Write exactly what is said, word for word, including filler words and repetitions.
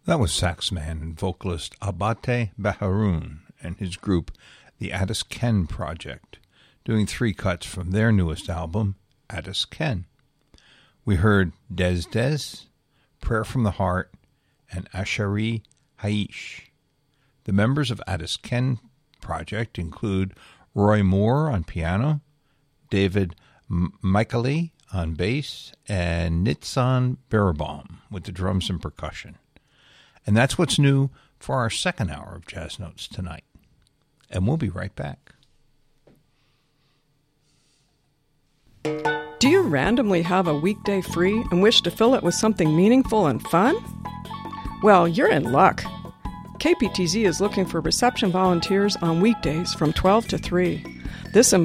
That was saxman and vocalist Abate Baharoun and his group, the Addis Ken Project, doing three cuts from their newest album, Addis Ken. We heard Des Des, Prayer from the Heart, and Ashari Haish. The members of Addis Ken Project include Roy Moore on piano, David M- Michaeli on bass, and Nitzan Barabaum with the drums and percussion. And that's what's new for our second hour of Jazz Notes tonight. And we'll be right back. Do you randomly have a weekday free and wish to fill it with something meaningful and fun? Well, you're in luck. K P T Z is looking for reception volunteers on weekdays from twelve to three. This